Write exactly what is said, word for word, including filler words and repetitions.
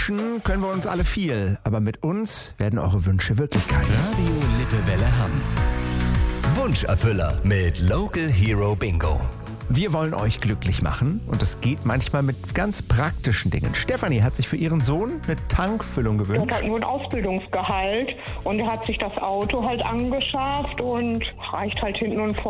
Können wir uns alle viel, aber mit uns werden eure Wünsche Wirklichkeit. Radio Lippewelle Hamm. Wunscherfüller mit Local Hero Bingo. Wir wollen euch glücklich machen und das geht manchmal mit ganz praktischen Dingen. Stefanie hat sich für ihren Sohn eine Tankfüllung Er gewünscht. hat halt nur ein Ausbildungsgehalt und er hat sich das Auto halt angeschafft und reicht halt hinten und vorne